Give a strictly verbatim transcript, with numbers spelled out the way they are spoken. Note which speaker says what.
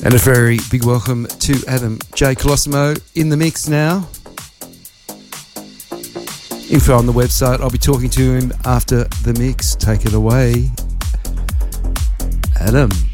Speaker 1: And a very big welcome to Adam J. Colosimo in the mix now. Info on the website. I'll be talking to him after the mix. Take it away, Adam.